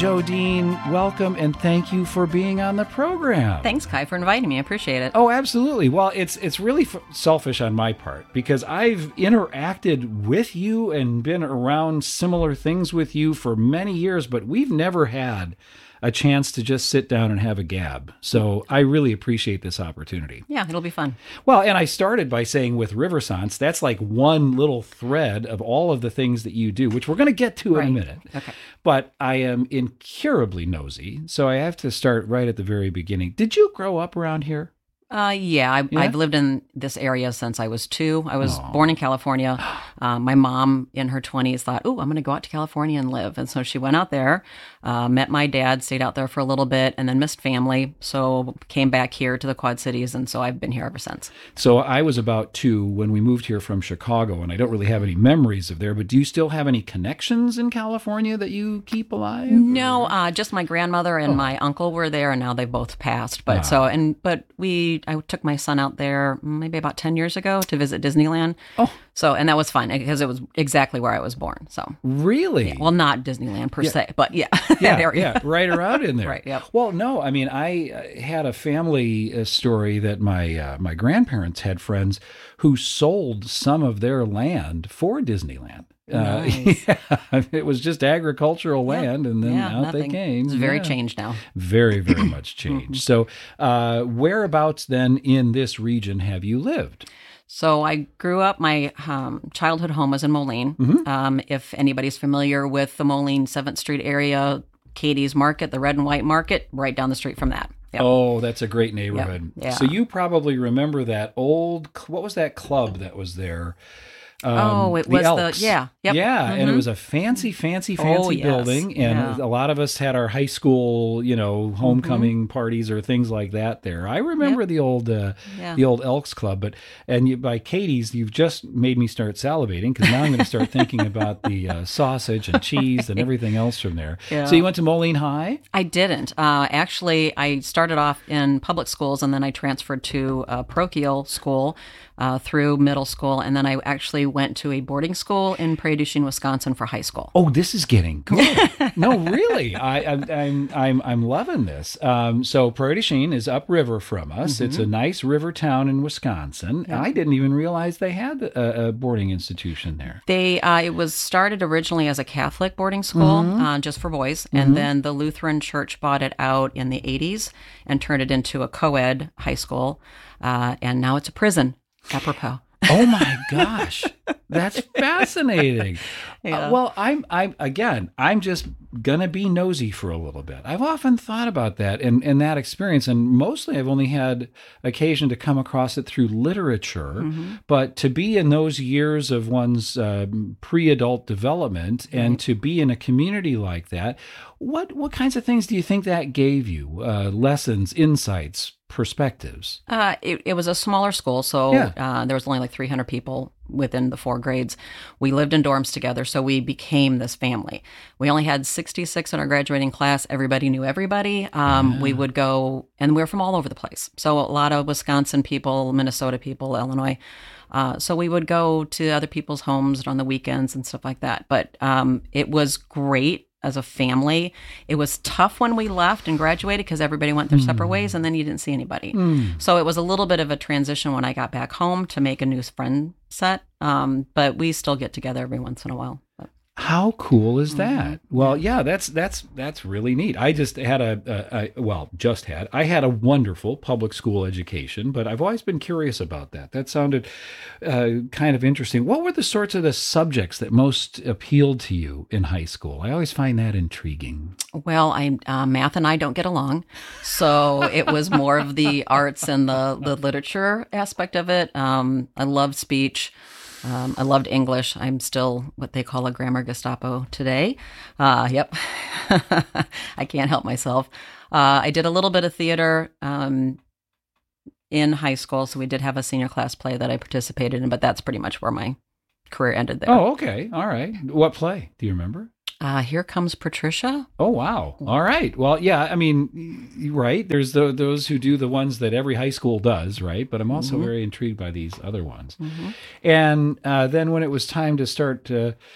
Jo Dean, welcome and thank you for being on the program. Thanks, Kai, for inviting me. I appreciate it. Oh, absolutely. Well, it's really selfish on my part because I've interacted with you and been around similar things with you for many years, but we've never had a chance to just sit down and have a gab. So I really appreciate this opportunity. Yeah, it'll be fun. Well, and I started by saying with Riversance, that's like one little thread of all of the things that you do, which we're going to get to in a minute. Okay. But I am incurably nosy, so I have to start right at the very beginning. Did you grow up around here? I've lived in this area since I was 2. I was born in California. My mom in her 20s thought, I'm going to go out to California and live. And so she went out there, met my dad, stayed out there for a little bit, and then missed family. So came back here to the Quad Cities. And so I've been here ever since. So I was about 2 when we moved here from Chicago, and I don't really have any memories of there, but do you still have any connections in California that you keep alive? No, just my grandmother and my uncle were there, and now they've both passed. But I took my son out there maybe about 10 years ago to visit Disneyland. And that was fun because it was exactly where I was born. So really? Yeah, well, not Disneyland per se, but yeah, right around in there. Right. Yeah. Well, no, I mean, I had a family story that my grandparents had friends who sold some of their land for Disneyland. Nice. It was just agricultural land, and then out they came. It's very changed now. Very, very much changed. So, whereabouts then in this region have you lived? So I grew up, my childhood home was in Moline. Mm-hmm. If anybody's familiar with the Moline 7th Street area, Katie's Market, the Red and White Market, right down the street from that. Yep. Oh, that's a great neighborhood. Yep. Yeah. So you probably remember that old, what was that club that was there? It was Elks. Yeah, mm-hmm. And it was a fancy building, and a lot of us had our high school, homecoming parties or things like that there. I remember the old Elks Club, by Katie's, you've just made me start salivating because now I'm going to start thinking about the sausage and cheese and everything else from there. Yeah. So you went to Moline High? I didn't. Actually, I started off in public schools, and then I transferred to a parochial school through middle school, and then I actually went to a boarding school in Prairie du Chien, Wisconsin for high school. Oh, this is getting good. No, really, I'm loving this. So Prairie du Chien is upriver from us. Mm-hmm. It's a nice river town in Wisconsin. Yeah. I didn't even realize they had a boarding institution there. It was started originally as a Catholic boarding school, just for boys, and then the Lutheran Church bought it out in the 80s and turned it into a co-ed high school, and now it's a prison. Apropos. Oh my gosh, that's fascinating. Yeah. Well, I'm just gonna be nosy for a little bit. I've often thought about that and that experience, and mostly I've only had occasion to come across it through literature. Mm-hmm. But to be in those years of one's pre-adult development and to be in a community like that, what kinds of things do you think that gave you? Lessons, insights, perspectives? It was a smaller school, so there was only like 300 people within the 4 grades. We lived in dorms together, so we became this family. We only had 66 in our graduating class. Everybody knew everybody. We would go, and we were from all over the place. So a lot of Wisconsin people, Minnesota people, Illinois. So we would go to other people's homes on the weekends and stuff like that. But it was great. As a family, it was tough when we left and graduated because everybody went their separate ways, and then you didn't see anybody. So it was a little bit of a transition when I got back home to make a new friend set. But we still get together every once in a while. How cool is that? Well, yeah, that's really neat. I just had I had a wonderful public school education, but I've always been curious about that. That sounded kind of interesting. What were the sorts of the subjects that most appealed to you in high school? I always find that intriguing. Well, math and I don't get along, so it was more of the arts and the literature aspect of it. I loved speech. I loved English. I'm still what they call a grammar Gestapo today. Yep. I can't help myself. I did a little bit of theater in high school, so we did have a senior class play that I participated in, but that's pretty much where my career ended there. Oh, okay. All right. What play? Do you remember? Here Comes Patricia. Oh, wow. All right. Well, yeah, I mean, right. There's those who do the ones that every high school does, right? But I'm also very intrigued by these other ones. Mm-hmm. And then when it was time to start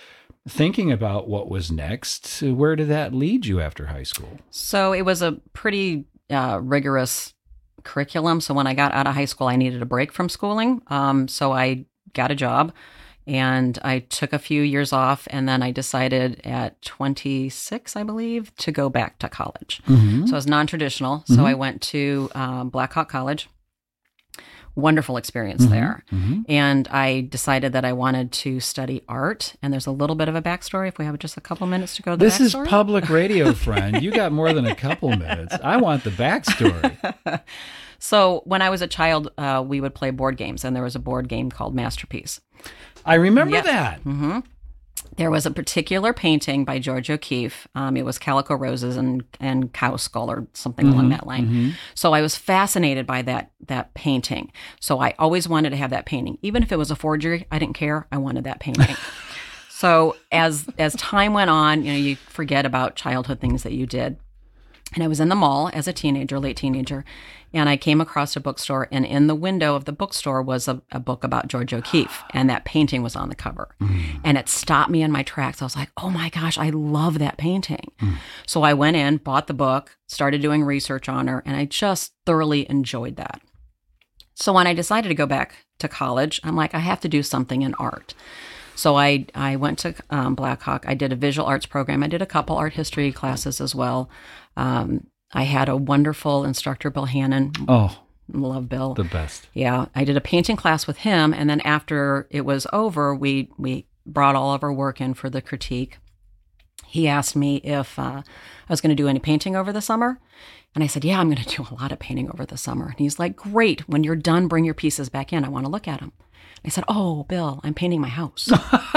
thinking about what was next, where did that lead you after high school? So it was a pretty rigorous curriculum. So when I got out of high school, I needed a break from schooling. So I got a job and I took a few years off. And then I decided at 26, I believe, to go back to college. Mm-hmm. So it was non-traditional. So I went to Blackhawk College. Wonderful experience there. Mm-hmm. And I decided that I wanted to study art. And there's a little bit of a backstory if we have just a couple minutes to go to the backstory. This is public radio, friend. friend. You got more than a couple minutes. I want the backstory. So when I was a child, we would play board games. And there was a board game called Masterpiece. I remember that. Mm-hmm. There was a particular painting by George O'Keeffe. It was Calico Roses and Cow Skull or something along that line. Mm-hmm. So I was fascinated by that painting. So I always wanted to have that painting. Even if it was a forgery, I didn't care. I wanted that painting. So as time went on, you forget about childhood things that you did. And I was in the mall as a teenager, late teenager, and I came across a bookstore, and in the window of the bookstore was a book about George O'Keeffe, and that painting was on the cover. And it stopped me in my tracks. I was like, oh my gosh, I love that painting. So I went in, bought the book, started doing research on her, and I just thoroughly enjoyed that. So when I decided to go back to college, I'm like, I have to do something in art. So I went to Blackhawk. I did a visual arts program. I did a couple art history classes as well. I had a wonderful instructor, Bill Hannon. Oh, love Bill. The best. Yeah. I did a painting class with him. And then after it was over, we brought all of our work in for the critique. He asked me if I was going to do any painting over the summer. And I said, yeah, I'm going to do a lot of painting over the summer. And he's like, great. When you're done, bring your pieces back in. I want to look at them. I said, oh, Bill, I'm painting my house.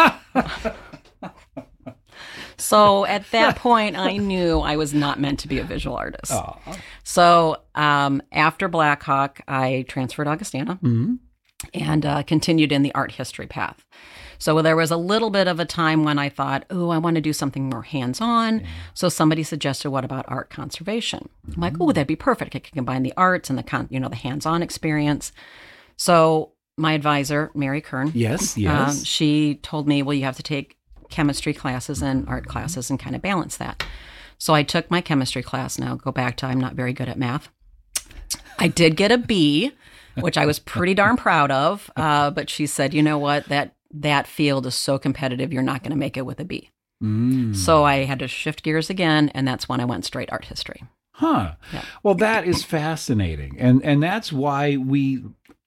So at that point, I knew I was not meant to be a visual artist. Aww. So after Blackhawk, I transferred to Augustana and continued in the art history path. So there was a little bit of a time when I thought, oh, I want to do something more hands-on. Yeah. So somebody suggested, what about art conservation? I'm like, oh, that'd be perfect. I could combine the arts and the hands-on experience. So my advisor, Mary Kern, yes, she told me, well, you have to take chemistry classes and art classes and kind of balance that. So I took my chemistry class. Now go back to, I'm not very good at math. I did get a B, which I was pretty darn proud of. But she said, you know what, that field is so competitive, you're not going to make it with a B. So I had to shift gears again. And that's when I went straight art history. Huh. Yeah. Well, that is fascinating. And that's why we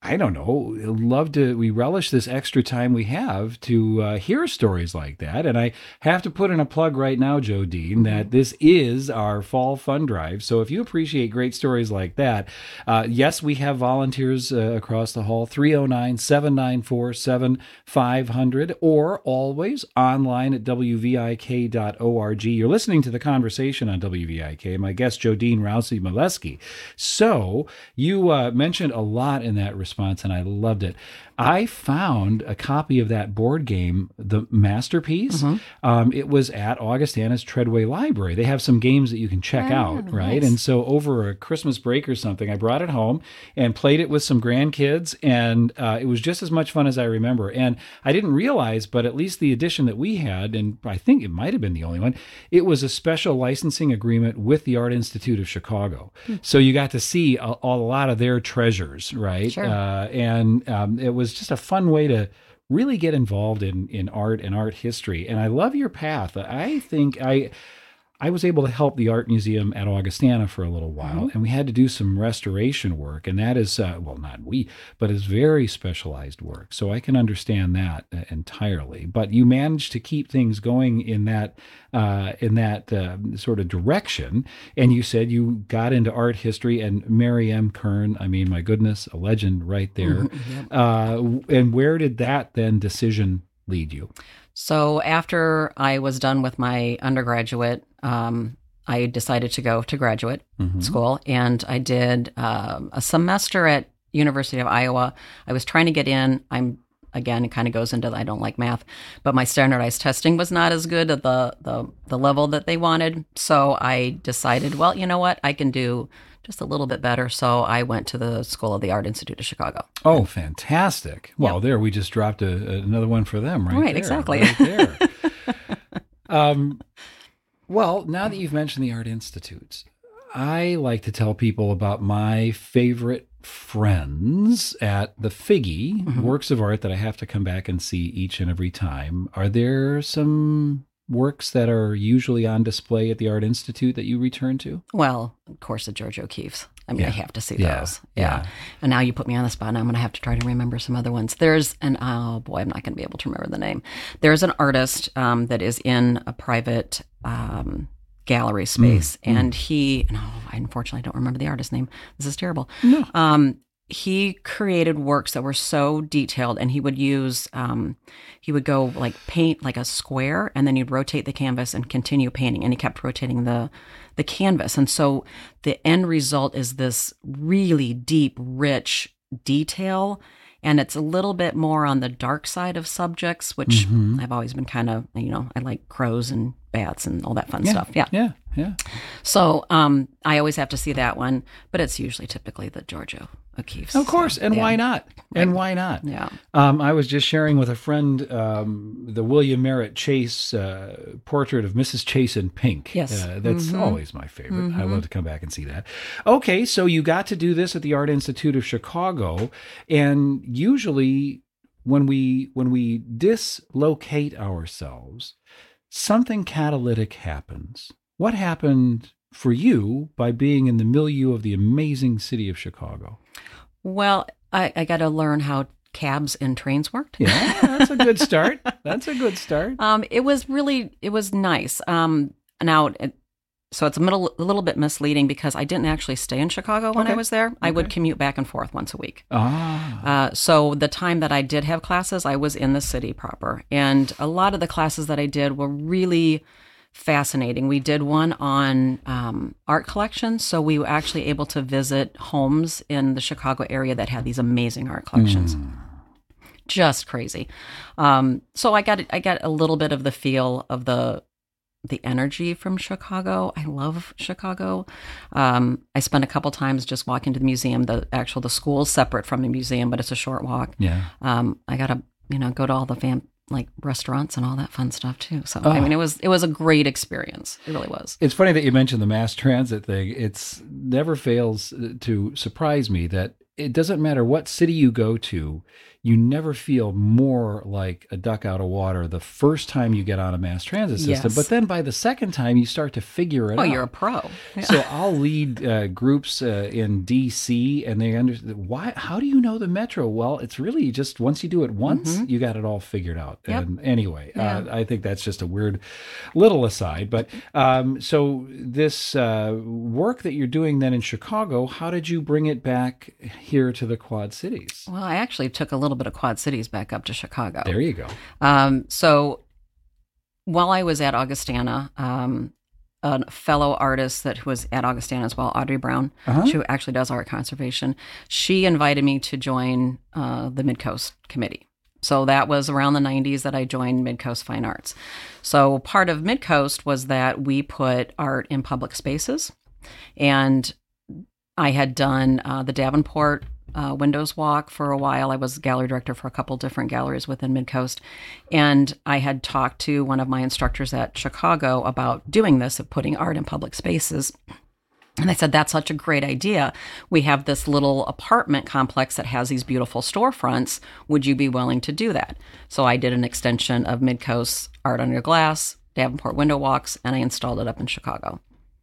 relish this extra time we have to hear stories like that. And I have to put in a plug right now, Jodine, that this is our fall fund drive. So if you appreciate great stories like that, yes, we have volunteers across the hall, 309-794-7500, or always online at wvik.org. You're listening to The Conversation on WVIK. My guest, Jodine Rousey-Molesky. So you mentioned a lot in that response, and I loved it. I found a copy of that board game, the Masterpiece. It was at Augustana's Treadway Library. They have some games that you can check out, right? Nice. And so over a Christmas break or something, I brought it home and played it with some grandkids, and it was just as much fun as I remember. And I didn't realize, but at least the edition that we had, and I think it might have been the only one, it was a special licensing agreement with the Art Institute of Chicago. So you got to see a lot of their treasures, right? Sure. And it was just a fun way to really get involved in art and art history. And I love your path. I think I was able to help the Art Museum at Augustana for a little while, and we had to do some restoration work. And that is, not we, but it's very specialized work. So I can understand that entirely. But you managed to keep things going in that sort of direction. And you said you got into art history, and Mary M. Kern, I mean, my goodness, a legend right there. And where did that then decision lead you? So after I was done with my undergraduate, I decided to go to graduate school, and I did a semester at University of Iowa. I was trying to get in. Again, it kind of goes into I don't like math, but my standardized testing was not as good at the level that they wanted. So I decided, well, you know what, I can do just a little bit better. So I went to the School of the Art Institute of Chicago. Oh, fantastic. Well, there, we just dropped another one for them, right? Right, there, exactly. Right there. Well, now that you've mentioned the Art Institutes, I like to tell people about my favorite friends at the Figgy, works of art that I have to come back and see each and every time. Are there some works that are usually on display at the Art Institute that you return to? Well, of course, the George O'Keeffe's. I mean, I have to see those. Yeah. And now you put me on the spot, and I'm going to have to try to remember some other ones. There's oh boy, I'm not going to be able to remember the name. There's an artist that is in a private gallery space, and I unfortunately don't remember the artist's name. This is terrible. No. He created works that were so detailed, and he would use, he would go like paint like a square, and then you'd rotate the canvas and continue painting, and he kept rotating the canvas. And so the end result is this really deep, rich detail, and it's a little bit more on the dark side of subjects, which I've always been kind of, I like crows and bats and all that fun stuff. Yeah. So I always have to see that one, but it's usually typically the George O'Keeffe's. Of course, and why not? And why not? Yeah. I was just sharing with a friend the William Merritt Chase portrait of Mrs. Chase in pink. Yes. That's always my favorite. I love to come back and see that. Okay, so you got to do this at the Art Institute of Chicago, and usually when we dislocate ourselves, something catalytic happens. What happened for you by being in the milieu of the amazing city of Chicago? Well, I got to learn how cabs and trains worked. Yeah, that's a good start. It was nice. So it's a little bit misleading because I didn't actually stay in Chicago when I was there. I would commute back and forth once a week. So the time that I did have classes, I was in the city proper. And a lot of the classes that I did were really fascinating. We did one on art collections. So we were actually able to visit homes in the Chicago area that had these amazing art collections. Just crazy. So I got a little bit of the feel of the energy from Chicago. I love Chicago. I spent a couple times just walking to the museum. The school's separate from the museum, but it's a short walk. Yeah. I got to go to all the restaurants and all that fun stuff too. So I mean, it was a great experience. It really was. It's funny that you mentioned the mass transit thing. It's never fails to surprise me that it doesn't matter what city you go to, you never feel more like a duck out of water the first time you get on a mass transit system. Yes. But then by the second time, you start to figure it out. Oh, you're a pro. Yeah. So I'll lead groups in D.C. and they understand, why? How do you know the metro? Well, it's really just once you do it once, you got it all figured out. Yep. And anyway, I think that's just a weird little aside. But so this work that you're doing then in Chicago, how did you bring it back here to the Quad Cities? Well, I actually took a little bit of Quad Cities back up to Chicago. There you go. So while I was at Augustana, a fellow artist who was at Augustana as well, Audrey Brown, who actually does art conservation, she invited me to join the Midcoast Committee. So that was around the 90s that I joined Midcoast Fine Arts. So part of Midcoast was that we put art in public spaces. And I had done the Davenport Windows Walk for a while. I was gallery director for a couple different galleries within Midcoast. And I had talked to one of my instructors at Chicago about doing this, of putting art in public spaces. And I said, that's such a great idea. We have this little apartment complex that has these beautiful storefronts. Would you be willing to do that? So I did an extension of Midcoast's Art Under Glass, Davenport Window Walks, and I installed it up in Chicago.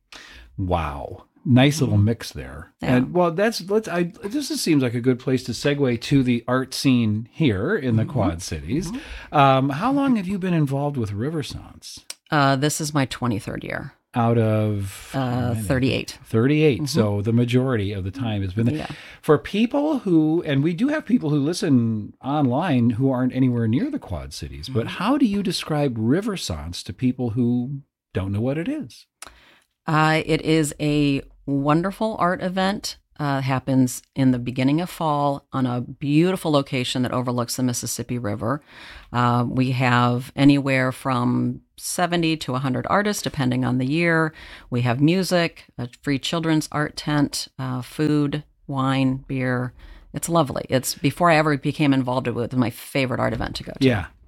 Wow. Nice little mix there. Yeah. And well, this seems like a good place to segue to the art scene here in the Quad Cities. How long have you been involved with Riversance? This is my 23rd year. Out of 38. 38. So the majority of the time has been there. Yeah. For people who, and we do have people who listen online who aren't anywhere near the Quad Cities, but how do you describe Riversance to people who don't know what it is? It is a wonderful art event. Happens in the beginning of fall on a beautiful location that overlooks the Mississippi River. We have anywhere from 70 to 100 artists, depending on the year. We have music, a free children's art tent, food, wine, beer. It's lovely. It's before I ever became involved with it, my favorite art event to go to.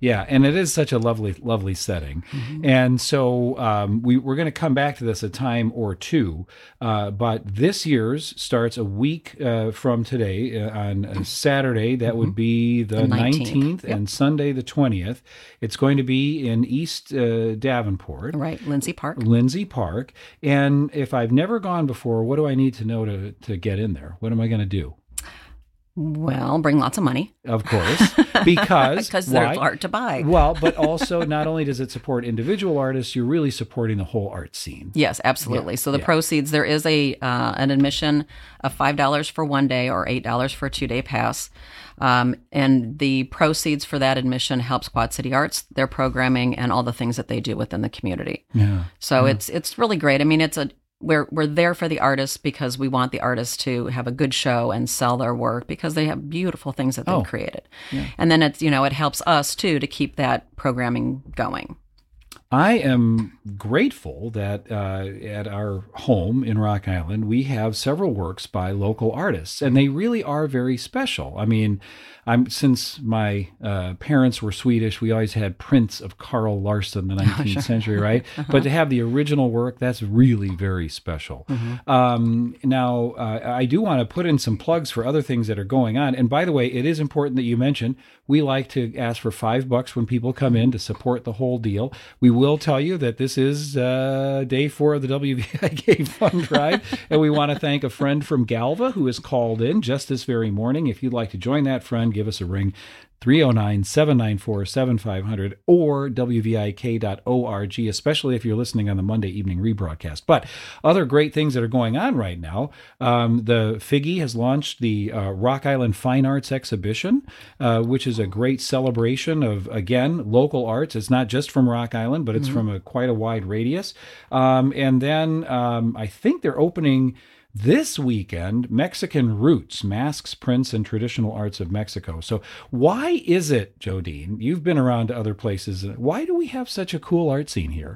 Yeah, and it is such a lovely, lovely setting. And so we're going to come back to this a time or two, but this year's starts a week from today on Saturday. That would be the 19th and Sunday the 20th. It's going to be in East Davenport. Right, Lindsay Park. Lindsay Park. And if I've never gone before, what do I need to know to get in there? What am I going to do? Well, bring lots of money. Of course, because there's art to buy. Well, but also not only does it support individual artists, you're really supporting the whole art scene. Yes, absolutely. So the proceeds, there is an admission of $5 for one day or $8 for a 2-day pass. And the proceeds for that admission helps Quad City Arts, their programming, and all the things that they do within the community. Yeah. So it's really great. I mean, we're there for the artists because we want the artists to have a good show and sell their work because they have beautiful things that they've created. Yeah. And then it helps us too to keep that programming going. I am grateful that at our home in Rock Island, we have several works by local artists, and they really are very special. I mean, since my parents were Swedish, we always had prints of Carl Larsson, the 19th century, right? But to have the original work, that's really very special. Now, I do want to put in some plugs for other things that are going on. And by the way, it is important that you mention, we like to ask for $5 when people come in to support the whole deal. We will tell you that this is day 4 of the WVIK Fund Drive, and we want to thank a friend from Galva who has called in just this very morning. If you'd like to join that friend, give us a ring, 309-794-7500 or WVIK.org, especially if you're listening on the Monday evening rebroadcast. But other great things that are going on right now, the Figgy has launched the Rock Island Fine Arts Exhibition, which is a great celebration of, again, local arts. It's not just from Rock Island, but it's from quite a wide radius. And then I think they're opening this weekend, Mexican Roots, Masks, Prints, and Traditional Arts of Mexico. So why is it, Jodine, you've been around to other places, why do we have such a cool art scene here?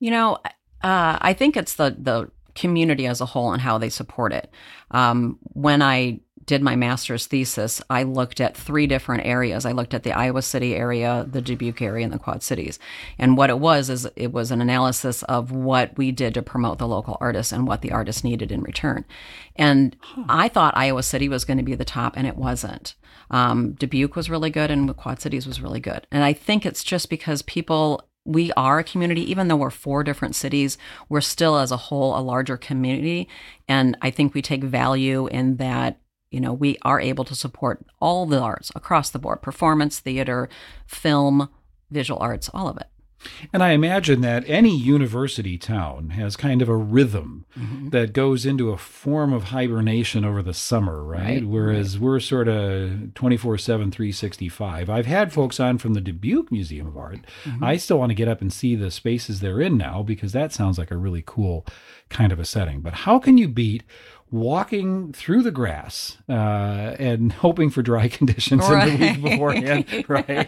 I think it's the community as a whole and how they support it. When I did my master's thesis, I looked at 3 different areas. I looked at the Iowa City area, the Dubuque area, and the Quad Cities. And what it was an analysis of what we did to promote the local artists and what the artists needed in return. And I thought Iowa City was going to be the top, and it wasn't. Dubuque was really good, and the Quad Cities was really good. And I think it's just because we are a community, even though we're 4 different cities, we're still as a whole a larger community. And I think we take value in that we are able to support all the arts across the board, performance, theater, film, visual arts, all of it. And I imagine that any university town has kind of a rhythm that goes into a form of hibernation over the summer, right? Whereas we're sort of 24/7, 365. I've had folks on from the Dubuque Museum of Art. I still want to get up and see the spaces they're in now because that sounds like a really cool kind of a setting. But how can you beat walking through the grass and hoping for dry conditions in the week beforehand, right?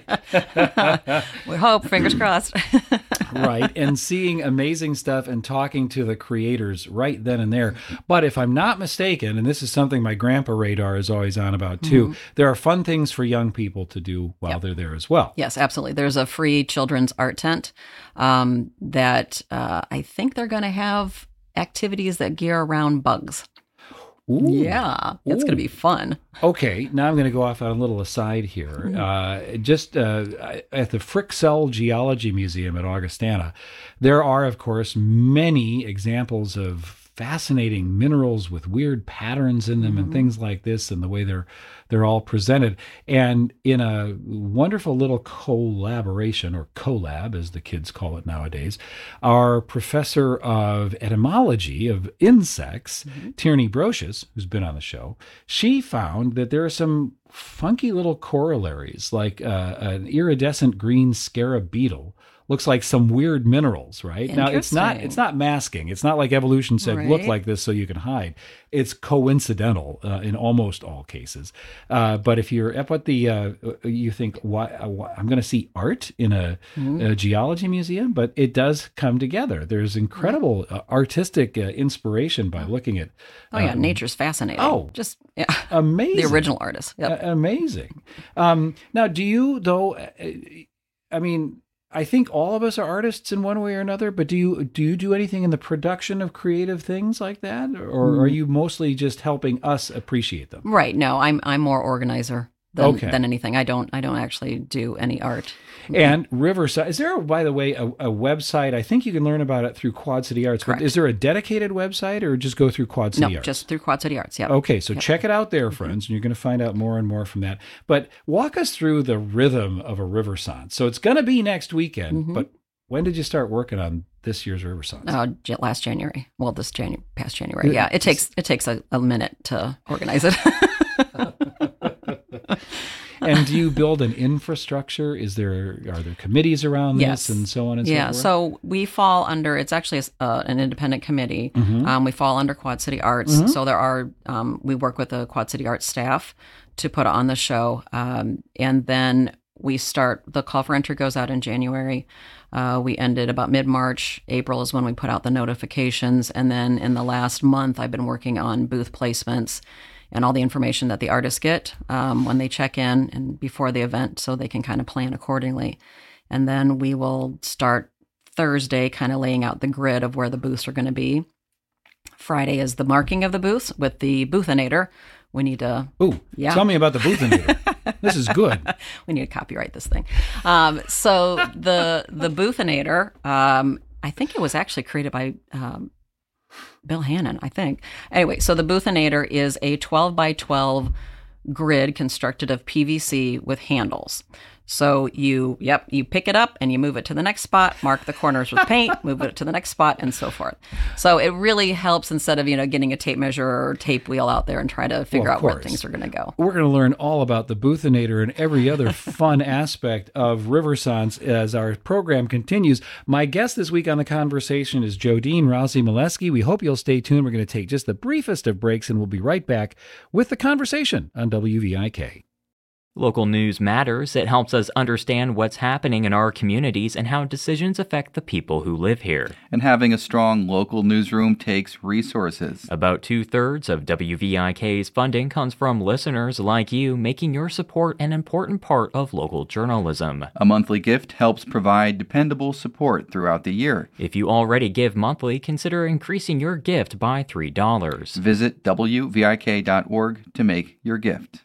We hope, fingers crossed. Right, and seeing amazing stuff and talking to the creators right then and there. But if I'm not mistaken, and this is something my grandpa radar is always on about too, there are fun things for young people to do while they're there as well. Yes, absolutely. There's a free children's art tent that I think they're going to have activities that gear around bugs. Ooh. Yeah, it's going to be fun. Okay, now I'm going to go off on a little aside here. Just at the Fryxell Geology Museum at Augustana, there are, of course, many examples of fascinating minerals with weird patterns in them and things like this, and the way they're all presented. And in a wonderful little collaboration, or collab as the kids call it nowadays, our professor of etymology of insects, Tierney Brocious, who's been on the show, she found that there are some funky little corollaries, like an iridescent green scarab beetle looks like some weird minerals, right? Now, it's not masking. It's not like evolution said, look like this so you can hide. It's coincidental in almost all cases. But if you're up at you think, why I'm going to see art in a geology museum, but it does come together. There's incredible artistic inspiration by looking at. Nature's fascinating. Just amazing. The original artist. Yep. Amazing. Now, do you, though, I mean, I think all of us are artists in one way or another, but do you do anything in the production of creative things like that? Or are you mostly just helping us appreciate them? Right. No, I'm more organizer than anything. I don't actually do any art. And Riverside, is there, by the way, a website? I think you can learn about it through Quad City Arts. Correct. But is there a dedicated website or just go through Quad City Arts? No, just through Quad City Arts, yeah. Okay, so check it out there, friends, and you're going to find out more and more from that. But walk us through the rhythm of a Riversance. So it's going to be next weekend, but when did you start working on this year's Riversance? Last January. Well, past January. Yeah, it takes a minute to organize it. And do you build an infrastructure? Are there committees around this and so on and so forth? Yeah, so we fall under, it's actually an independent committee. We fall under Quad City Arts. So there are, we work with the Quad City Arts staff to put on the show. And then the call for entry goes out in January. We ended about mid-March. April is when we put out the notifications. And then in the last month, I've been working on booth placements and all the information that the artists get when they check in and before the event, so they can kind of plan accordingly. And then we will start Thursday kind of laying out the grid of where the booths are going to be. Friday is the marking of the booths with the Boothinator. We need to... Tell me about the Boothinator. This is good. We need to copyright this thing. So the Boothinator, I think it was actually created by... Bill Hannon, I think. Anyway, so the Boothinator is a 12 by 12 grid constructed of PVC with handles. So you pick it up and you move it to the next spot, mark the corners with paint, move it to the next spot, and so forth. So it really helps instead of, getting a tape measure or tape wheel out there and try to figure out where things are going to go. We're going to learn all about the Boothinator and every other fun aspect of Riversance as our program continues. My guest this week on The Conversation is Jodine Rousey-Molesky. We hope you'll stay tuned. We're going to take just the briefest of breaks, and we'll be right back with The Conversation on WVIK. Local news matters. It helps us understand what's happening in our communities and how decisions affect the people who live here. And having a strong local newsroom takes resources. About 2/3 of WVIK's funding comes from listeners like you, making your support an important part of local journalism. A monthly gift helps provide dependable support throughout the year. If you already give monthly, consider increasing your gift by $3. Visit WVIK.org to make your gift.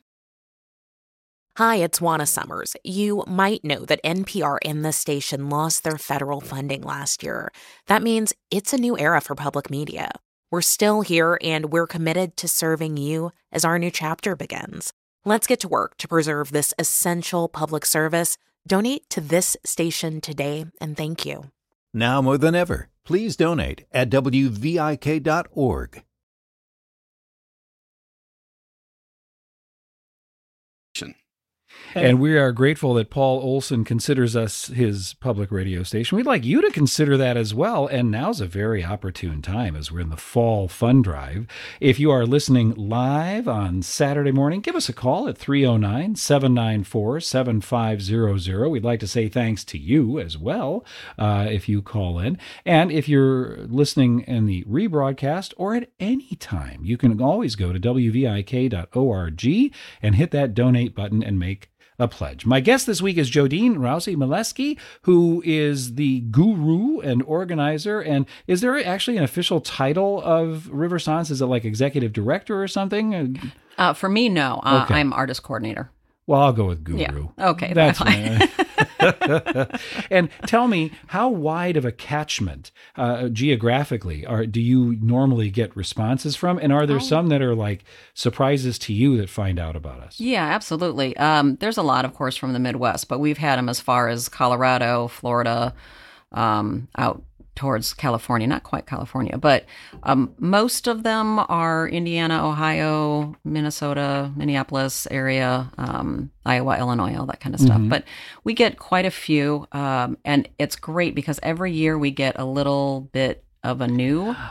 Hi, it's Juana Summers. You might know that NPR and this station lost their federal funding last year. That means it's a new era for public media. We're still here, and we're committed to serving you as our new chapter begins. Let's get to work to preserve this essential public service. Donate to this station today, and thank you. Now more than ever, please donate at WVIK.org. And we are grateful that Paul Olson considers us his public radio station. We'd like you to consider that as well. And now's a very opportune time as we're in the fall fund drive. If you are listening live on Saturday morning, give us a call at 309-794-7500. We'd like to say thanks to you as well if you call in. And if you're listening in the rebroadcast or at any time, you can always go to WVIK.org and hit that donate button and make a pledge. My guest this week is Jodine Rousey-Molesky, who is the guru and organizer. And is there actually an official title of Riversance? Is it like executive director or something? For me, no. Okay. I'm artist coordinator. Well, I'll go with guru. Yeah. Okay, that's fine. And tell me, how wide of a catchment geographically do you normally get responses from? And are there some that are like surprises to you that find out about us? Yeah, absolutely. There's a lot, of course, from the Midwest, but we've had them as far as Colorado, Florida, out towards California, not quite California, but most of them are Indiana, Ohio, Minnesota, Minneapolis area, Iowa, Illinois, all that kind of stuff. But we get quite a few, and it's great because every year we get a little bit of a new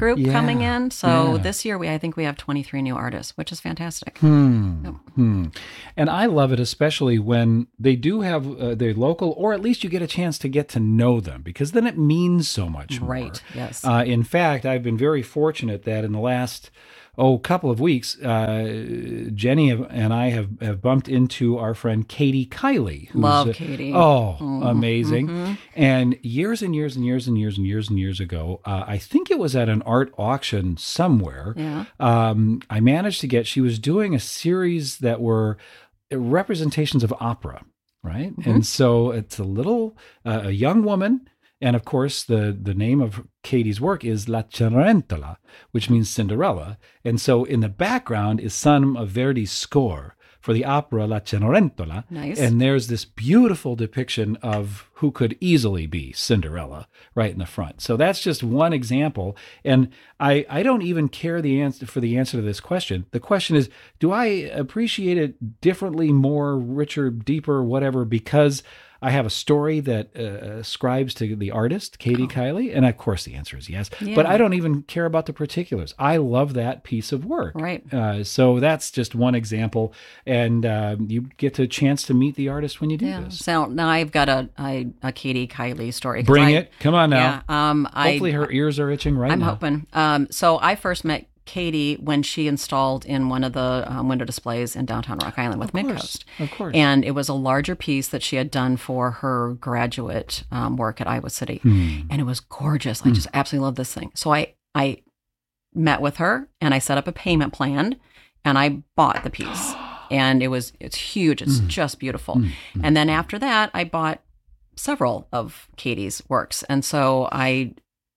group coming in. So this year, I think we have 23 new artists, which is fantastic. And I love it, especially when they do have they're local, or at least you get a chance to get to know them, because then it means so much more. Right, yes. In fact, I've been very fortunate that in the last couple of weeks, Jenny and I have bumped into our friend Katie Kiley. Who's, love Katie. Amazing. And years and years and years and years and years and years ago, I think it was at an art auction somewhere, I managed to she was doing a series that were representations of opera, right? And so it's a young woman. And of course, the name of Katie's work is La Cenerentola, which means Cinderella. And so in the background is some of Verdi's score for the opera La Cenerentola. Nice. And there's this beautiful depiction of who could easily be Cinderella right in the front. So that's just one example. And I don't even care for the answer to this question. The question is, do I appreciate it differently, more, richer, deeper, whatever, because I have a story that ascribes to the artist, Katie Kiley? And of course the answer is yes. Yeah. But I don't even care about the particulars. I love that piece of work. Right. So that's just one example. And you get a chance to meet the artist when you do this. So now I've got a Katie Kiley story. Bring it. Come on now. Yeah. Hopefully her ears are itching right now. I'm hoping. So I first met Katie when she installed in one of the window displays in downtown Rock Island with Midcoast. Of course. And it was a larger piece that she had done for her graduate work at Iowa City. And it was gorgeous. I just absolutely love this thing. So I met with her and I set up a payment plan and I bought the piece. And it's huge. It's just beautiful. And then after that, I bought several of Katie's works. And so I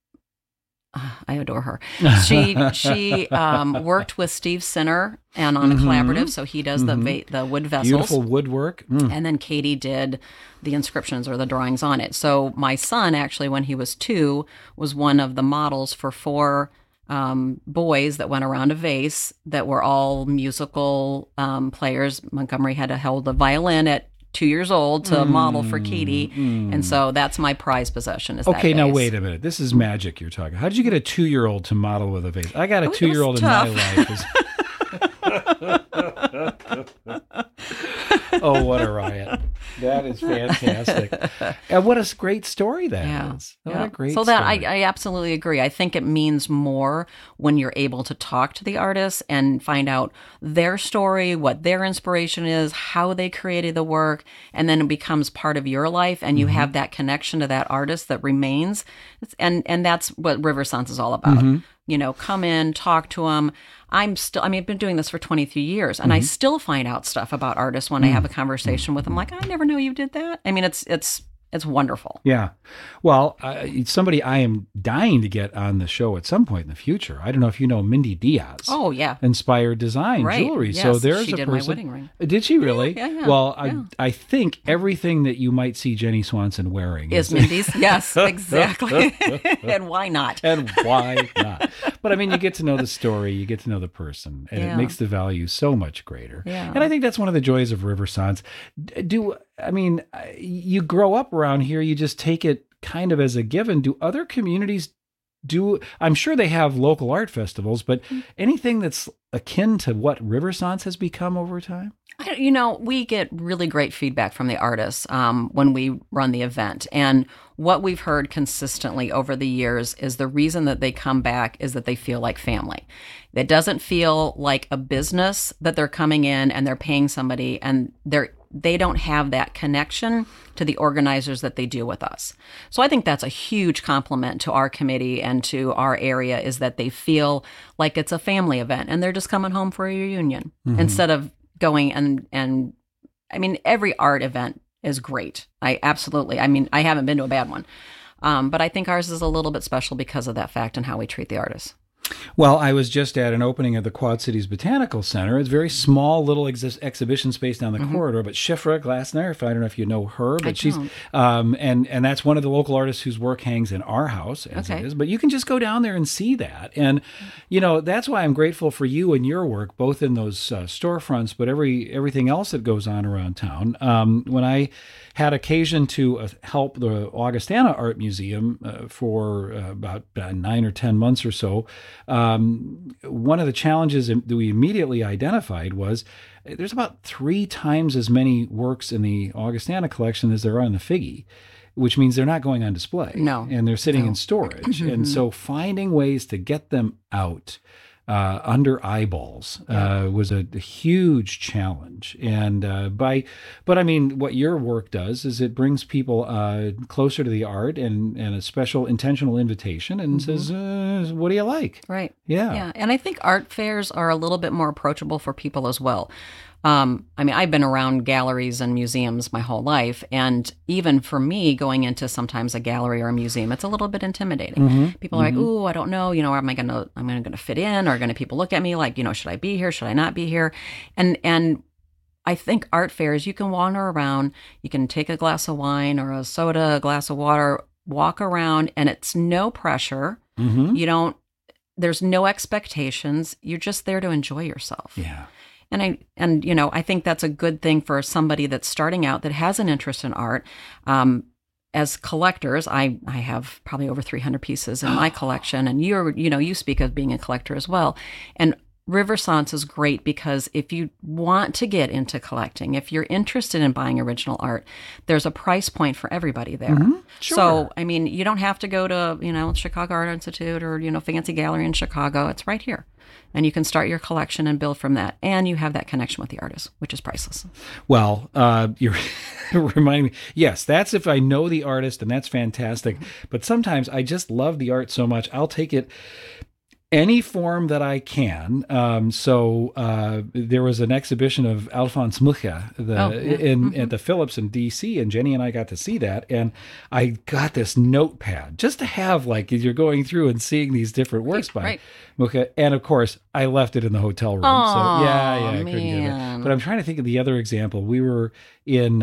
adore her. She worked with Steve Sinner and on a collaborative, so he does the wood vessels. Beautiful woodwork. And then Katie did the inscriptions or the drawings on it. So my son, actually, when he was 2, was one of the models for 4 boys that went around a vase that were all musical players. Montgomery had held a violin at 2 years old to model for Katie. And so that's my prized possession. Is okay, that now vase. Wait a minute. This is magic you're talking. How did you get a 2-year-old to model with a vase? I got a 2-year-old in my life. Oh, what a riot. That is fantastic. And what a great story that is. What a great story. So I absolutely agree. I think it means more when you're able to talk to the artists and find out their story, what their inspiration is, how they created the work, and then it becomes part of your life and you have that connection to that artist that remains. And that's what Riversance is all about. You know, come in, talk to them. I've been doing this for 23 years, and I still find out stuff about artists when I have a conversation with them. Like, I never knew you did that. I mean, it's wonderful. Yeah. Well, somebody I am dying to get on the show at some point in the future. I don't know if you know Mindy Diaz. Oh, yeah. Inspired Design Jewelry. Yes. So there's she a did person. My wedding ring. Did she really? Yeah. Well, I think everything that you might see Jenny Swanson wearing is Mindy's. Yes, exactly. And why not? And why not? But I mean, you get to know the story, you get to know the person, and it makes the value so much greater. Yeah. And I think that's one of the joys of Riversance. You grow up around here, you just take it kind of as a given. Do other communities I'm sure they have local art festivals, but anything that's akin to what Riversance has become over time? We get really great feedback from the artists when we run the event. And what we've heard consistently over the years is the reason that they come back is that they feel like family. It doesn't feel like a business that they're coming in and they're paying somebody and they don't have that connection to the organizers that they do with us. So I think that's a huge compliment to our committee and to our area is that they feel like it's a family event and they're just coming home for a reunion instead of going and every art event is great. I haven't been to a bad one. But I think ours is a little bit special because of that fact and how we treat the artists. Well, I was just at an opening of the Quad Cities Botanical Center. It's a very small little exhibition space down the corridor. But Shifra Glasner, I don't know if you know her, but she's and that's one of the local artists whose work hangs in our house as it is. But you can just go down there and see that, and that's why I'm grateful for you and your work, both in those storefronts, but everything else that goes on around town. When I had occasion to help the Augustana Art Museum for about 9 or 10 months or so. One of the challenges that we immediately identified was there's about 3 times as many works in the Augustana collection as there are in the Figge, which means they're not going on display. No. And they're sitting in storage. And so finding ways to get them out under eyeballs was a huge challenge. And but I mean, what your work does is it brings people closer to the art and a special intentional invitation and says, what do you like? Right. Yeah. And I think art fairs are a little bit more approachable for people as well. I mean, I've been around galleries and museums my whole life, and even for me, going into sometimes a gallery or a museum, it's a little bit intimidating. People are like, "Ooh, I don't know. Am I gonna fit in? Or gonna people look at me like, should I be here? Should I not be here?" And I think art fairs, you can wander around, you can take a glass of wine or a soda, a glass of water, walk around, and it's no pressure. There's no expectations. You're just there to enjoy yourself. Yeah. And I think that's a good thing for somebody that's starting out that has an interest in art. As collectors, I have probably over 300 pieces in my collection, and you speak of being a collector as well. And Riversance is great because if you want to get into collecting, if you're interested in buying original art, there's a price point for everybody there. Sure. So, I mean, you don't have to go to, Chicago Art Institute or, Fancy Gallery in Chicago. It's right here. And you can start your collection and build from that. And you have that connection with the artist, which is priceless. Well, you're reminding me. Yes, that's if I know the artist, and that's fantastic. But sometimes I just love the art so much, I'll take it any form that I can. So there was an exhibition of Alphonse Mucha at the Phillips in D.C., and Jenny and I got to see that. And I got this notepad just to have, like, as you're going through and seeing these different works by Mucha. And of course, I left it in the hotel room. So yeah, I couldn't get it. But I'm trying to think of the other example. We were in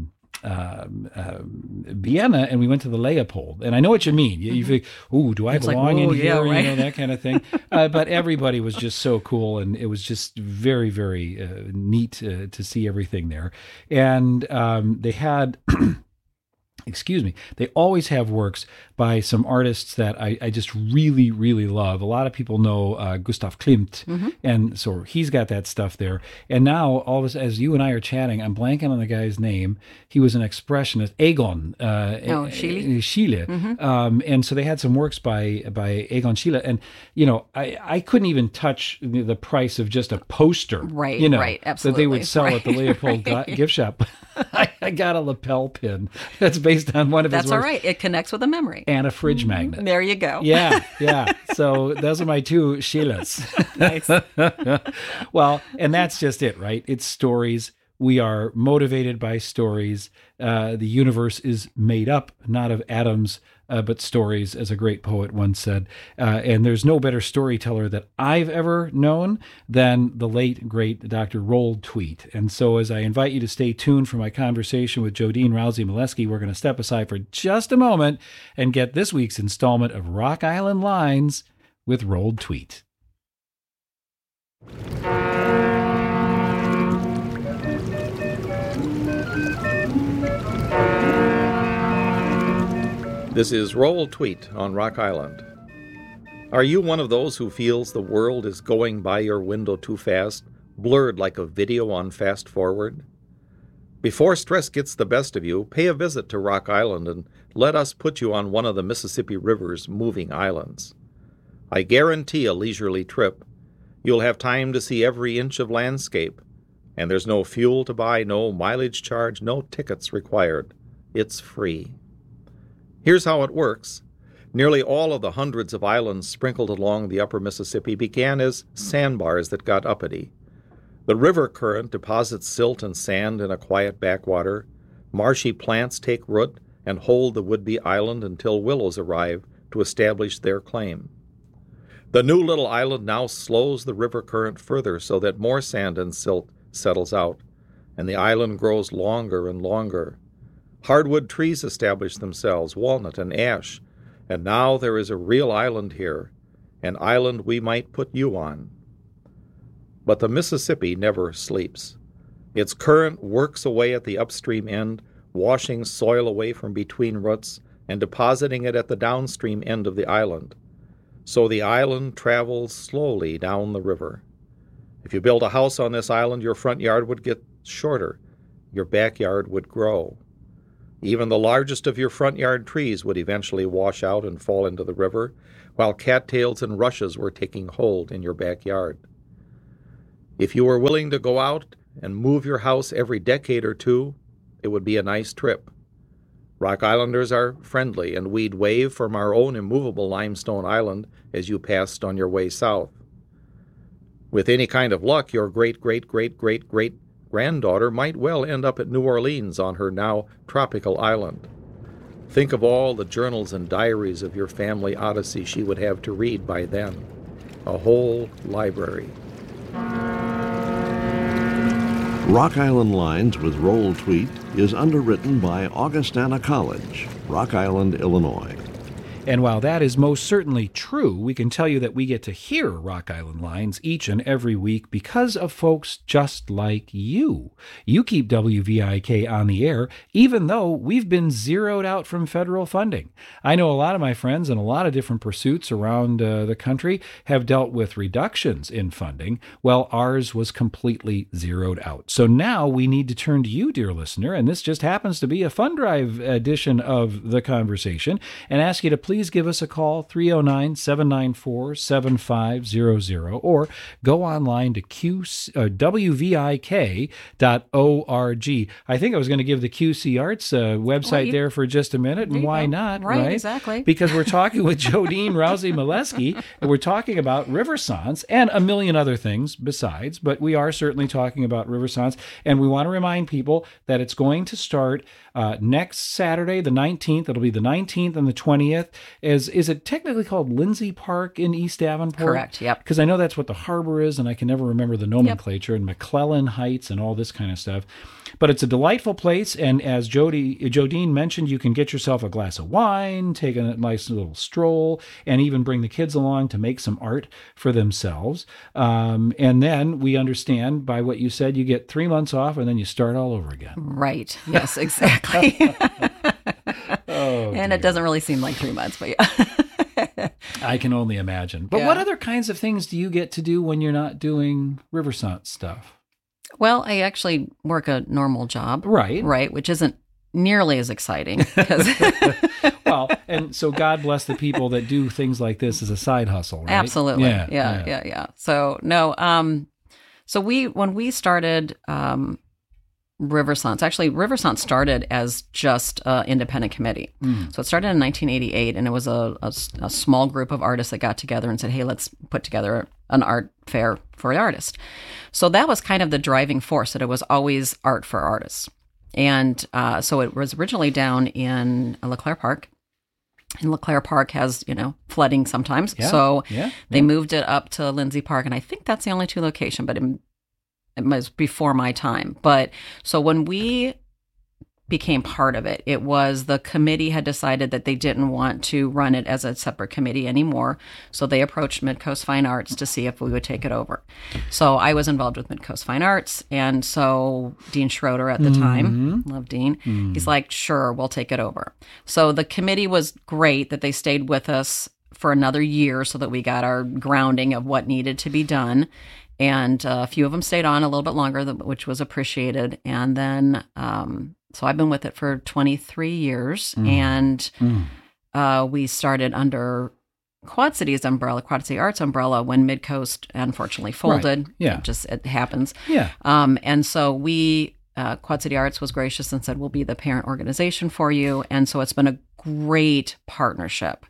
Vienna, and we went to the Leopold, and I know what you mean. You think, "Ooh, do I belong in here?" That kind of thing. But everybody was just so cool, and it was just very, very neat to see everything there. And they had. Excuse me. They always have works by some artists that I just really, really love. A lot of people know Gustav Klimt, and so he's got that stuff there. And now, all of us, as you and I are chatting, I'm blanking on the guy's name. He was an expressionist, Egon Schiele. And so they had some works by Egon Schiele, and I couldn't even touch the price of just a poster, right? Absolutely, that they would sell at the Leopold gift shop. I got a lapel pin that's based on one of his works. That's all right. It connects with a memory. And a fridge magnet. There you go. Yeah. So those are my 2 Sheilas. Nice. Well, and that's just it, right? It's stories. We are motivated by stories. The universe is made up, not of atoms, but stories, as a great poet once said. And there's no better storyteller that I've ever known than the late, great Dr. Roald Tweet. And so as I invite you to stay tuned for my conversation with Jodine Rousey-Molesky, we're going to step aside for just a moment and get this week's installment of Rock Island Lines with Roald Tweet. This is Roald Tweet on Rock Island. Are you one of those who feels the world is going by your window too fast, blurred like a video on fast forward? Before stress gets the best of you, pay a visit to Rock Island and let us put you on one of the Mississippi River's moving islands. I guarantee a leisurely trip. You'll have time to see every inch of landscape, and there's no fuel to buy, no mileage charge, no tickets required. It's free. Here's how it works. Nearly all of the hundreds of islands sprinkled along the upper Mississippi began as sandbars that got uppity. The river current deposits silt and sand in a quiet backwater. Marshy plants take root and hold the would-be island until willows arrive to establish their claim. The new little island now slows the river current further so that more sand and silt settles out, and the island grows longer and longer. Hardwood trees establish themselves, walnut and ash, and now there is a real island here, an island we might put you on. But the Mississippi never sleeps. Its current works away at the upstream end, washing soil away from between roots and depositing it at the downstream end of the island. So the island travels slowly down the river. If you build a house on this island, your front yard would get shorter. Your backyard would grow. Even the largest of your front yard trees would eventually wash out and fall into the river, while cattails and rushes were taking hold in your backyard. If you were willing to go out and move your house every decade or two, it would be a nice trip. Rock Islanders are friendly, and we'd wave from our own immovable limestone island as you passed on your way south. With any kind of luck, your great-great-great-great-great-granddaughter might well end up at New Orleans on her now tropical island. Think of all the journals and diaries of your family odyssey she would have to read by then. A whole library. Rock Island Lines with Roll Tweet is underwritten by Augustana College, Rock Island, Illinois. And while that is most certainly true, we can tell you that we get to hear Rock Island Lines each and every week because of folks just like you. You keep WVIK on the air, even though we've been zeroed out from federal funding. I know a lot of my friends in a lot of different pursuits around the country have dealt with reductions in funding. Well, ours was completely zeroed out. So now we need to turn to you, dear listener, and this just happens to be a Fund Drive edition of the conversation, and ask you to please give us a call, 309-794-7500, or go online to WVIK.org. I think I was going to give the QC Arts website there for just a minute, and why not? Right, exactly. Because we're talking with Jodine Rousey-Molesky, and we're talking about Riversance and a million other things besides, but we are certainly talking about Riversance, and we want to remind people that it's going to start next Saturday, the 19th. It'll be the 19th and the 20th. Is it technically called Lindsay Park in East Davenport? Correct, yep. Because I know that's what the harbor is, and I can never remember the nomenclature, and McClellan Heights and all this kind of stuff. But it's a delightful place, and as Jodine mentioned, you can get yourself a glass of wine, take a nice little stroll, and even bring the kids along to make some art for themselves. And then we understand by what you said, you get 3 months off, and then you start all over again. Right. Yes, exactly. And it doesn't really seem like 3 months, but yeah. I can only imagine. But what other kinds of things do you get to do when you're not doing Riversance stuff? Well, I actually work a normal job. Right. Which isn't nearly as exciting. Well, and so God bless the people that do things like this as a side hustle, right? Absolutely. Yeah. So, no. So when we started Riversance, actually, Riversance started as just an independent committee. So it started in 1988, and it was a small group of artists that got together and said, hey, let's put together an art fair for the artist. So that was kind of the driving force, that it was always art for artists. And so it was originally down in LeClaire Park. And LeClaire Park has, flooding sometimes. So they moved it up to Lindsay Park, and I think that's the only two locations, but it was before my time. But so when we became part of it, it was the committee had decided that they didn't want to run it as a separate committee anymore. So they approached Midcoast Fine Arts to see if we would take it over. So I was involved with Midcoast Fine Arts. And so Dean Schroeder at the time, love Dean, he's like, sure, we'll take it over. So the committee was great that they stayed with us for another year so that we got our grounding of what needed to be done. And a few of them stayed on a little bit longer, which was appreciated. And then, so I've been with it for 23 years. And we started under Quad City's umbrella, Quad City Arts umbrella, when Midcoast unfortunately folded. Right. Yeah. It happens. Yeah. And so Quad City Arts was gracious and said, we'll be the parent organization for you. And so it's been a great partnership,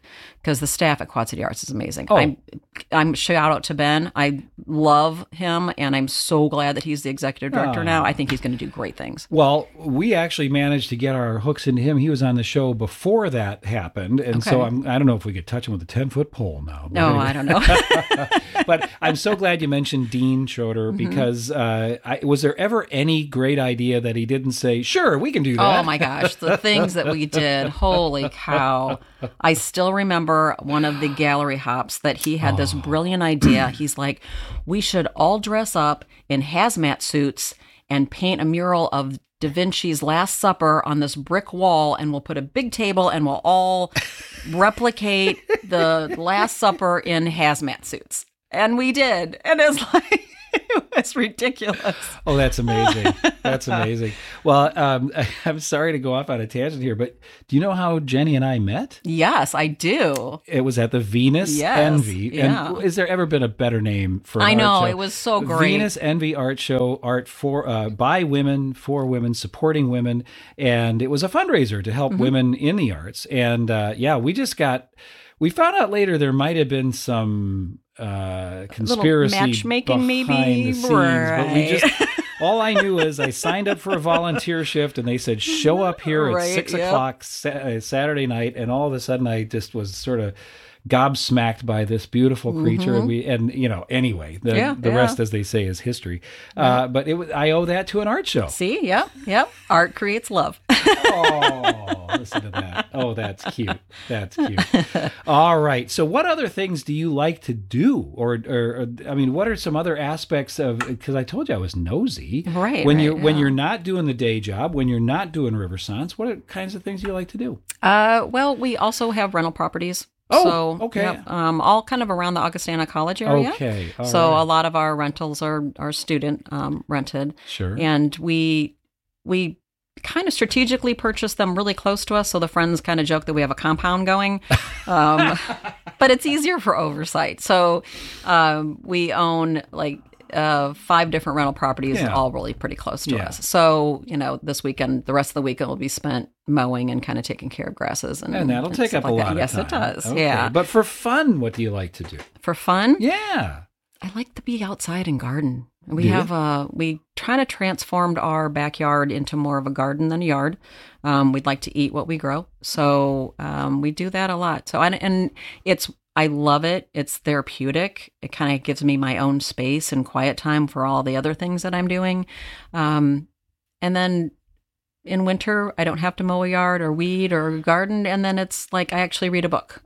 because the staff at Quad City Arts is amazing. Oh. I'm shout out to Ben. I love him, and I'm so glad that he's the executive director now. I think he's going to do great things. Well, we actually managed to get our hooks into him. He was on the show before that happened, and so I don't know if we could touch him with a 10-foot pole now. No, anyway. I don't know. But I'm so glad you mentioned Dean Schroeder, because was there ever any great idea that he didn't say, sure, we can do that? Oh my gosh, the things that we did. Holy cow. I still remember one of the gallery hops that he had this brilliant idea. He's like, we should all dress up in hazmat suits and paint a mural of Da Vinci's Last Supper on this brick wall, and we'll put a big table and we'll all replicate the Last Supper in hazmat suits. And we did. And it's like, it was ridiculous. Oh, that's amazing. That's amazing. Well, I'm sorry to go off on a tangent here, but do you know how Jenny and I met? Yes, I do. It was at the Venus Envy. Yeah. And has there ever been a better name for an I know, art show? it was so great. Venus Envy Art Show, art for by women, for women, supporting women. And it was a fundraiser to help women in the arts. And we found out later there might have been some conspiracy matchmaking behind maybe, the scenes, right. but we just all I knew is I signed up for a volunteer shift, and they said show up here at 6 o'clock Saturday night, and all of a sudden I just was sort of gobsmacked by this beautiful creature, and anyway, the rest, as they say, is history. But I owe that to an art show. See, yep. Art creates love. Oh, listen to that. Oh, that's cute. That's cute. All right. So what other things do you like to do? Or I mean, what are some other aspects of, because I told you I was nosy. Right. When you're not doing the day job, when you're not doing River Science, what kinds of things do you like to do? Well, we also have rental properties. Oh, so, okay. Yep, all kind of around the Augustana College area. Okay. So a lot of our rentals are student rented. Sure. And we kind of strategically purchase them really close to us, so the friends kind of joke that we have a compound going. But it's easier for oversight. So we own like 5 different rental properties, all really pretty close to us. So, this weekend, the rest of the weekend will be spent mowing and kind of taking care of grasses. And that'll take up a lot of time. Yes, it does. Okay. Yeah. But for fun, what do you like to do? For fun? Yeah. I like to be outside and garden. We kind of transformed our backyard into more of a garden than a yard. We'd like to eat what we grow. So we do that a lot. So, I love it. It's therapeutic. It kind of gives me my own space and quiet time for all the other things that I'm doing. And then in winter, I don't have to mow a yard or weed or garden. And then it's like I actually read a book.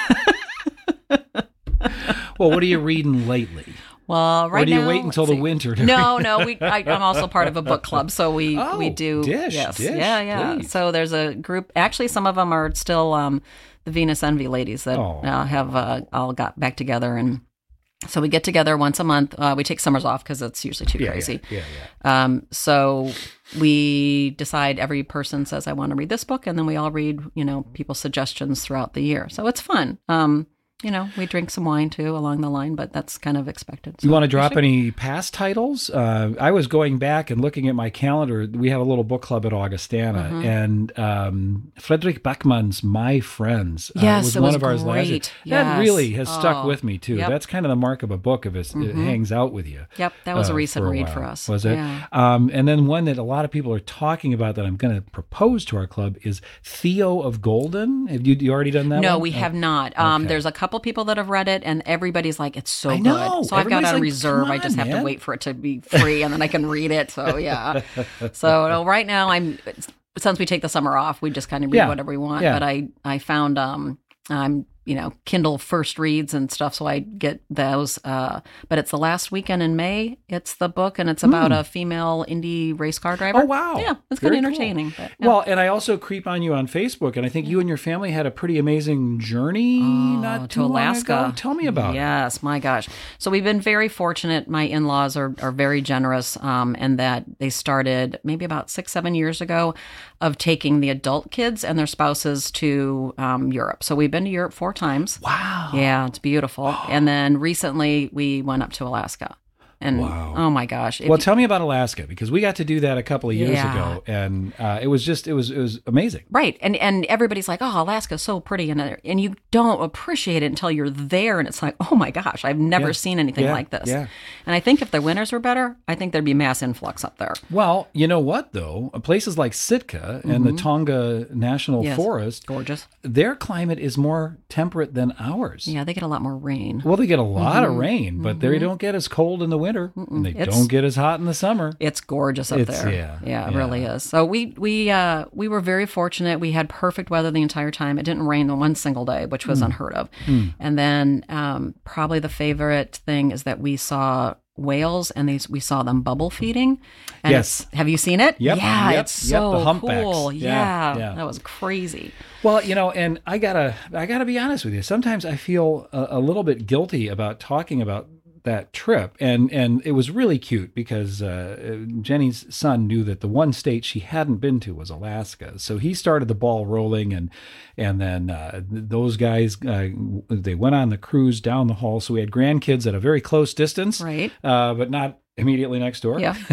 Well, what are you reading lately? Well, right now, or do you wait until the winter? No. I'm also part of a book club, so we do. Dish. Yeah. Please. So there's a group. Actually, some of them are still the Venus Envy ladies that have all got back together, and so we get together once a month. We take summers off because it's usually too crazy. Yeah. So we decide every person says, I want to read this book, and then we all read, people's suggestions throughout the year. So it's fun. We drink some wine too along the line, but that's kind of expected. So you want to drop any past titles? I was going back and looking at my calendar. We have a little book club at Augustana, and Frederick Beckmann's My Friends was one of ours last year. That really has stuck with me too. Yep. That's kind of the mark of a book, if it hangs out with you. Yep, that was a recent read for us. Was it? Yeah. And then one that a lot of people are talking about that I'm going to propose to our club is Theo of Golden. Have you already done that one? No, we have not. Okay. There's a couple people that have read it, and everybody's like, it's so know. good. So I've got it on Everybody's like, reserve. come I just on, have to man. wait for it to be free, and then I can read it. So yeah. So right now, since we take the summer off, we just kind of read whatever we want. Yeah. But I found I'm Kindle first reads and stuff, so I get those. But it's the last weekend in May. It's the book, and it's about a female indie race car driver. Oh, wow. Yeah, it's kind Very of cool. entertaining. But, yeah. Well, and I also creep on you on Facebook, and I think you and your family had a pretty amazing journey not too to long Alaska. ago. Tell me about it. Yes, my gosh. So we've been very fortunate. My in-laws are very generous, and that they started maybe about 6-7 years ago of taking the adult kids and their spouses to Europe. So we've been to Europe 4 times. Wow. Yeah, it's beautiful. And then recently we went up to Alaska. And wow. Oh my gosh. Well, tell me about Alaska, because we got to do that a couple of years ago, and it was amazing. Right. And everybody's like, oh, Alaska's so pretty. And you don't appreciate it until you're there. And it's like, oh my gosh, I've never seen anything like this. Yeah. And I think if the winters were better, I think there'd be mass influx up there. Well, you know what, though? Places like Sitka and the Tonga National Forest, gorgeous. Their climate is more temperate than ours. Yeah, they get a lot more rain. Well, they get a lot of rain, but they don't get as cold in the winter, and they don't get as hot in the summer. It's gorgeous up there. Yeah, it really is. So we were very fortunate. We had perfect weather the entire time. It didn't rain one single day, which was unheard of. And then probably the favorite thing is that we saw whales, and we saw them bubble feeding. And yes. Have you seen it? Yep. Yeah, yep. it's so the humpbacks. cool. Yeah. That was crazy. Well, and I gotta be honest with you. Sometimes I feel a little bit guilty about talking about that trip, and it was really cute because Jenny's son knew that the one state she hadn't been to was Alaska, so he started the ball rolling, and then those guys they went on the cruise down the hall. So we had grandkids at a very close distance, right? But not immediately next door. Yeah.